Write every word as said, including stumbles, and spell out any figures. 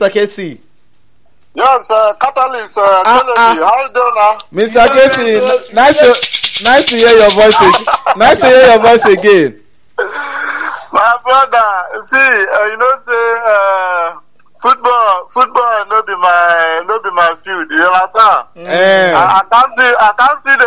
Mister Casey. Yes, uh, Catalyst, uh, Ah, Kennedy, ah. how you doing now? Mister Casey, n- nice to nice to hear your voice. ag- Nice to hear your voice again. My brother, see, uh, you know, say, uh, football, football, no be my, no be my field. You understand? Eh. I, I can't see, I can't see the